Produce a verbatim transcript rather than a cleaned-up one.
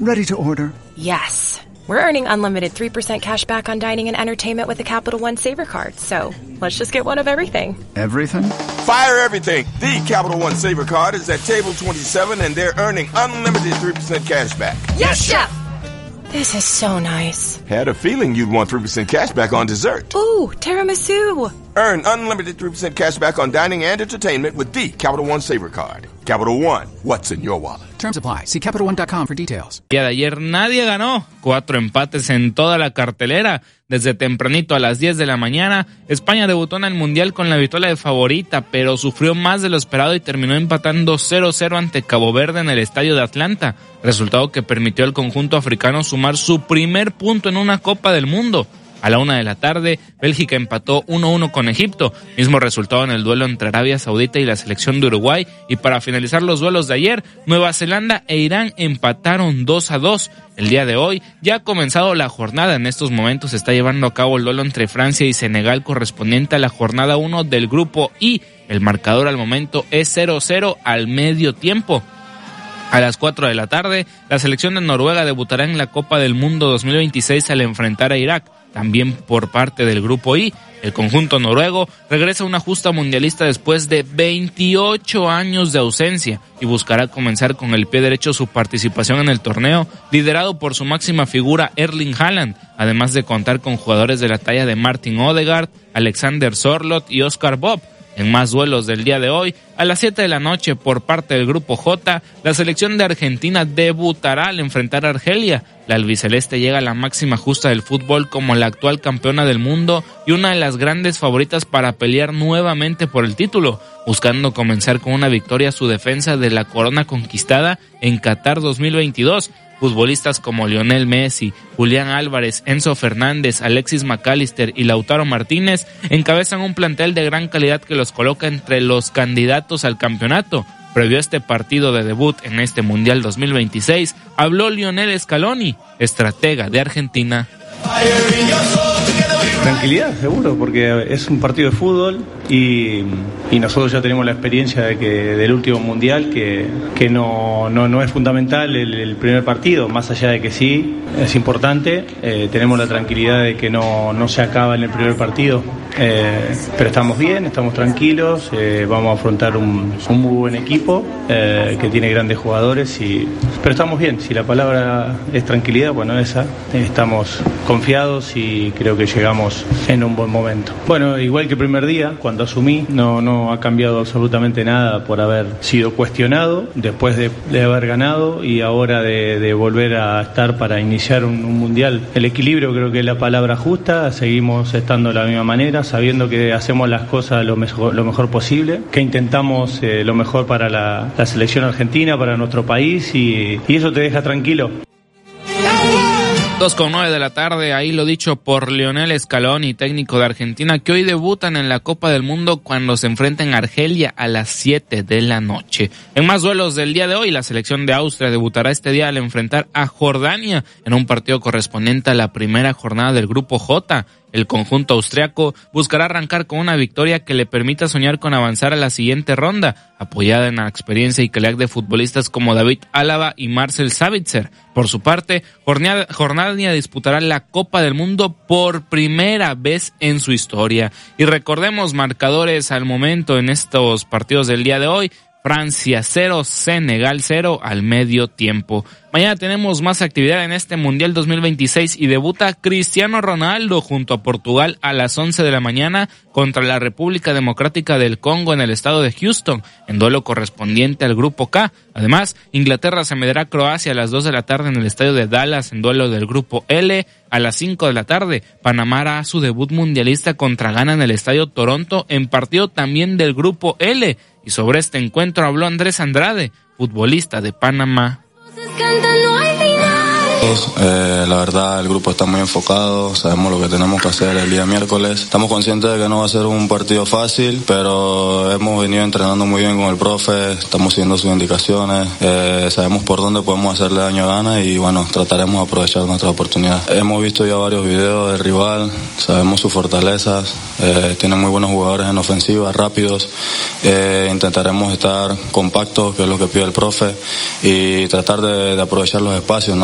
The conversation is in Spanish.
Ready to order. Yes. We're earning unlimited three percent cash back on dining and entertainment with the Capital One Saver Card, so let's just get one of everything. Everything? Fire everything! The Capital One Saver Card is at table twenty-seven and they're earning unlimited three percent cash back. Yes, Chef! This is so nice. Had a feeling you'd want three percent cash back on dessert. Ooh, tiramisu! Earn unlimited three percent cash back on dining and entertainment with the Capital One Saver Card. Capital One, what's in your wallet? Terms apply. See Capital One dot com for details. El día de ayer nadie ganó. Cuatro empates en toda la cartelera. Desde tempranito a las diez de la mañana, España debutó en el Mundial con la victoria de favorita, pero sufrió más de lo esperado y terminó empatando cero cero ante Cabo Verde en el estadio de Atlanta, resultado que permitió al conjunto africano sumar su primer punto en una Copa del Mundo. A la una de la tarde, Bélgica empató uno uno con Egipto, mismo resultado en el duelo entre Arabia Saudita y la selección de Uruguay, y para finalizar los duelos de ayer, Nueva Zelanda e Irán empataron dos a dos. El día de hoy ya ha comenzado la jornada, en estos momentos se está llevando a cabo el duelo entre Francia y Senegal correspondiente a la jornada uno del grupo I. El marcador al momento es cero cero al medio tiempo. A las cuatro de la tarde, la selección de Noruega debutará en la Copa del Mundo dos mil veintiséis al enfrentar a Irak. También por parte del grupo I, el conjunto noruego regresa a una justa mundialista después de veintiocho años de ausencia y buscará comenzar con el pie derecho su participación en el torneo, liderado por su máxima figura Erling Haaland, además de contar con jugadores de la talla de Martin Odegaard, Alexander Sørloth y Oscar Bob. En más duelos del día de hoy, a las siete de la noche por parte del grupo J, la selección de Argentina debutará al enfrentar a Argelia. La albiceleste llega a la máxima justa del fútbol como la actual campeona del mundo y una de las grandes favoritas para pelear nuevamente por el título, buscando comenzar con una victoria su defensa de la corona conquistada en Qatar dos mil veintidós. Futbolistas como Lionel Messi, Julián Álvarez, Enzo Fernández, Alexis McAllister y Lautaro Martínez encabezan un plantel de gran calidad que los coloca entre los candidatos al campeonato. Previo a este partido de debut en este Mundial dos mil veintiséis, habló Lionel Scaloni, estratega de Argentina. Tranquilidad, seguro, porque es un partido de fútbol y, y nosotros ya tenemos la experiencia de que del último mundial que, que no, no, no es fundamental el, el primer partido, más allá de que sí es importante, eh, tenemos la tranquilidad de que no, no se acaba en el primer partido, eh, pero estamos bien, estamos tranquilos, eh, vamos a afrontar un, un muy buen equipo eh, que tiene grandes jugadores, y, pero estamos bien. Si la palabra es tranquilidad, bueno, esa, eh, estamos confiados y creo que llegamos en un buen momento. Bueno, igual que el primer día, cuando asumí, no, no ha cambiado absolutamente nada por haber sido cuestionado después de, de haber ganado y ahora de, de volver a estar para iniciar un, un mundial. El equilibrio creo que es la palabra justa, seguimos estando de la misma manera, sabiendo que hacemos las cosas lo mejor, lo mejor posible, que intentamos eh, lo mejor para la, la selección argentina, para nuestro país, y, y eso te deja tranquilo. dos con nueve de la tarde, ahí lo dicho por Lionel Scaloni, técnico de Argentina, que hoy debutan en la Copa del Mundo cuando se enfrenten a Argelia a las siete de la noche. En más duelos del día de hoy, la selección de Austria debutará este día al enfrentar a Jordania en un partido correspondiente a la primera jornada del grupo J. El conjunto austriaco buscará arrancar con una victoria que le permita soñar con avanzar a la siguiente ronda, apoyada en la experiencia y calidad de futbolistas como David Álava y Marcel Sabitzer. Por su parte, Jordania disputará la Copa del Mundo por primera vez en su historia. Y recordemos marcadores al momento en estos partidos del día de hoy. Francia cero, Senegal cero al medio tiempo. Mañana tenemos más actividad en este Mundial dos mil veintiséis y debuta Cristiano Ronaldo junto a Portugal a las once de la mañana contra la República Democrática del Congo en el estado de Houston, en duelo correspondiente al Grupo K. Además, Inglaterra se medirá a Croacia a las dos de la tarde en el estadio de Dallas en duelo del Grupo L. A las cinco de la tarde, Panamá hará su debut mundialista contra Ghana en el estadio Toronto en partido también del Grupo L. Y sobre este encuentro habló Andrés Andrade, futbolista de Panamá. Eh, la verdad, el grupo está muy enfocado, sabemos lo que tenemos que hacer el día miércoles. Estamos conscientes de que no va a ser un partido fácil, pero hemos venido entrenando muy bien con el profe, estamos siguiendo sus indicaciones, eh, sabemos por dónde podemos hacerle daño a Ghana y bueno, trataremos de aprovechar nuestra oportunidad. Hemos visto ya varios videos del rival, sabemos sus fortalezas, eh, tiene muy buenos jugadores en ofensiva, rápidos, eh, intentaremos estar compactos, que es lo que pide el profe, y tratar de, de aprovechar los espacios, ¿no?